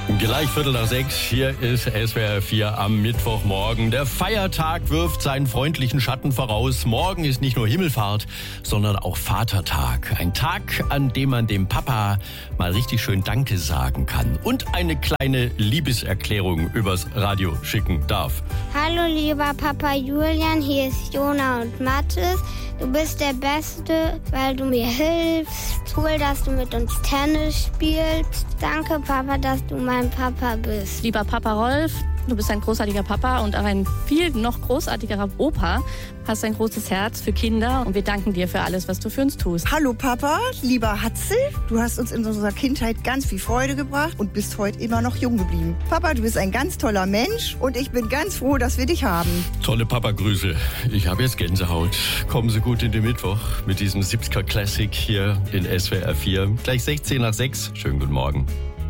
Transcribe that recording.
Gleich 5:45, hier ist SWR 4 am Mittwochmorgen. Der Feiertag wirft seinen freundlichen Schatten voraus. Morgen ist nicht nur Himmelfahrt, sondern auch Vatertag. Ein Tag, an dem man dem Papa mal richtig schön Danke sagen kann und eine kleine Liebeserklärung übers Radio schicken darf. Hallo lieber Papa Julian, hier ist Jona und Mathis. Du bist der Beste, weil du mir hilfst. Cool, dass du mit uns Tennis spielst. Danke Papa, dass du mein Papa bist. Lieber Papa Rolf, du bist ein großartiger Papa und auch ein viel noch großartigerer Opa. Hast ein großes Herz für Kinder und wir danken dir für alles, was du für uns tust. Hallo Papa, lieber Hatzel, du hast uns in unserer Kindheit ganz viel Freude gebracht und bist heute immer noch jung geblieben. Papa, du bist ein ganz toller Mensch und ich bin ganz froh, dass wir dich haben. Tolle Papa-Grüße. Ich habe jetzt Gänsehaut. Kommen Sie gut in den Mittwoch mit diesem 70er Classic hier in SWR 4. Gleich 16 nach 6. Schönen guten Morgen.